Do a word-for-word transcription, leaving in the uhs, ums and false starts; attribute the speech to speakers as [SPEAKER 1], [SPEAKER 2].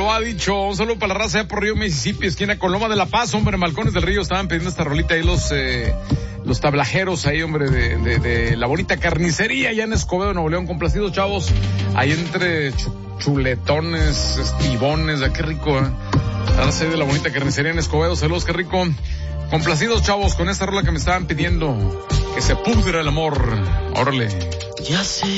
[SPEAKER 1] lo ha dicho. Un saludo para la raza de por Río Mississippi, esquina con Loma de la Paz, hombre, Malcones del Río, estaban pidiendo esta rolita ahí los, eh, los tablajeros ahí, hombre, de, de, de la bonita carnicería allá en Escobedo, Nuevo León. Complacidos, chavos, ahí entre ch- chuletones, estibones, ah, qué rico, eh. Ahora soy de la bonita carnicería en Escobedo, saludos, qué rico. Complacidos, chavos, con esta rola que me estaban pidiendo, que se pudra el amor. Órale.
[SPEAKER 2] Ya sé